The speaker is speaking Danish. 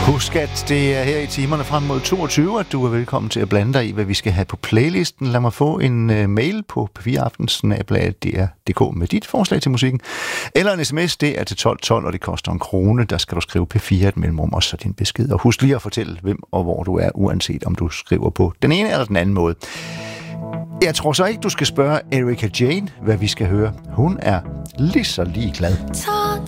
Husk, at det er her i timerne frem mod 22, at du er velkommen til at blande dig i, hvad vi skal have på playlisten. Lad mig få en mail på p4aften@dr.dk med dit forslag til musikken. Eller en sms, det er til 1212, og det koster 1 krone. Der skal du skrive P4 et mellemrum, og så din besked. Og husk lige at fortælle, hvem og hvor du er, uanset om du skriver på den ene eller den anden måde. Jeg tror så ikke, du skal spørge Erika Jane, hvad vi skal høre. Hun er lige så ligeglad.